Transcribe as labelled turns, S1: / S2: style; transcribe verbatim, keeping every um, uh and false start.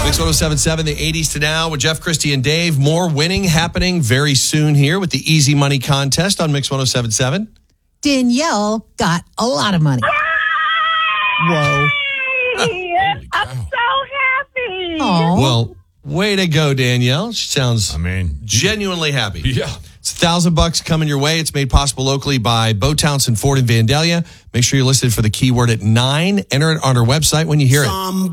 S1: Mix one oh seven point seven, the eighties to now with Jeff, Christy, and Dave. More winning happening very soon here with the Easy Money Contest on Mix one oh seven point seven.
S2: Danielle got a lot of money. Whoa.
S3: I'm so happy.
S2: Aww.
S1: Well, way to go, Danielle. She sounds
S4: I mean,
S1: genuinely happy.
S4: yeah.
S1: It's a thousand bucks coming your way. It's made possible locally by Bo Townsend Ford in Vandalia. Make sure you're listed for the keyword at nine. Enter it on our website when you hear it.